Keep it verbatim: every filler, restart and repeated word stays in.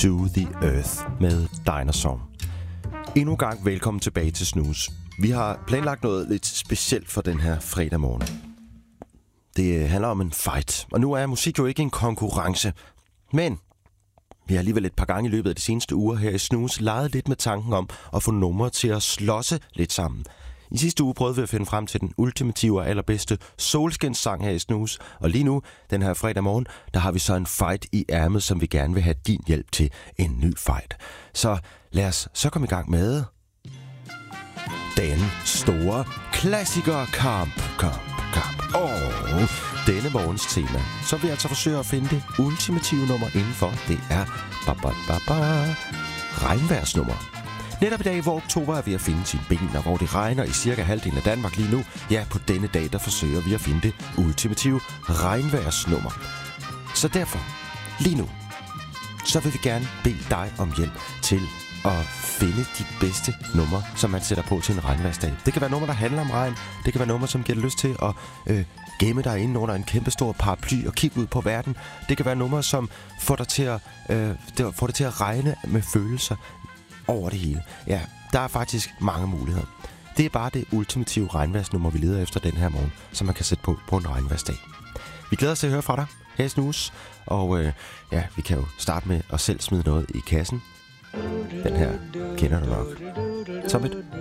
To the Earth med Dinosaur. Endnu en gang velkommen tilbage til Snooze. Vi har planlagt noget lidt specielt for den her fredag morgen. Det handler om en fight, og nu er musik jo ikke en konkurrence, men vi har alligevel et par gange i løbet af de seneste uger her i Snooze leget lidt med tanken om at få numre til at slåsse lidt sammen. I sidste uge prøvede vi at finde frem til den ultimative og allerbedste solskinssang her i Snooze, og lige nu, den her fredag morgen, der har vi så en fight i ærmet, som vi gerne vil have din hjælp til. En ny fight. Så lad os så komme i gang med den store klassikerkamp. Kamp, kamp. Og denne morgens tema, så vil jeg altså forsøge at finde det ultimative nummer indenfor. Det er ba, ba, ba, ba, regnværsnummer. Netop i dag, hvor oktober er ved at finde sine ben, og hvor det regner i cirka halvdelen af Danmark lige nu, ja, på denne dag, der forsøger vi at finde det ultimative regnværsnummer. Så derfor, lige nu, så vil vi gerne bede dig om hjælp til at finde de bedste numre, som man sætter på til en regnværsdag. Det kan være numre, der handler om regn. Det kan være numre, som giver dig lyst til at øh, gemme dig inde under en kæmpestor paraply og kigge ud på verden. Det kan være numre, som får dig til at, øh, får dig til at regne med følelser over det hele. Ja, der er faktisk mange muligheder. Det er bare det ultimative regnværsnummer, vi leder efter den her morgen, som man kan sætte på på en regnværsdag. Vi glæder os til at høre fra dig her i Snooze, og øh, ja, vi kan jo starte med at selv smide noget i kassen. Den her kender du nok som et